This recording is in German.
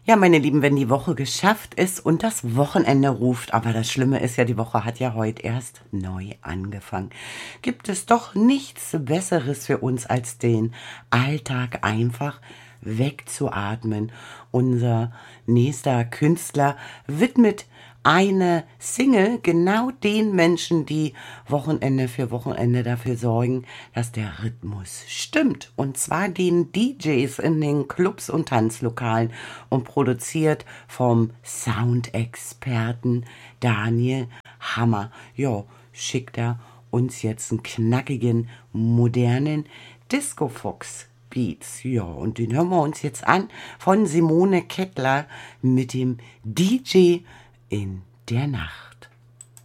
Ja, meine Lieben, wenn die Woche geschafft ist und das Wochenende ruft, aber das Schlimme ist ja, die Woche hat ja heute erst neu angefangen, gibt es doch nichts Besseres für uns, als den Alltag einfach wegzuatmen. Unser nächster Künstler widmet eine Single genau den Menschen, die Wochenende für Wochenende dafür sorgen, dass der Rhythmus stimmt. Und zwar den DJs in den Clubs und Tanzlokalen und produziert vom Soundexperten Daniel Hammer. Ja, schickt er uns jetzt einen knackigen, modernen Disco-Fox. Beats. Ja, und den hören wir uns jetzt an von Simone Kettler mit dem DJ in der Nacht.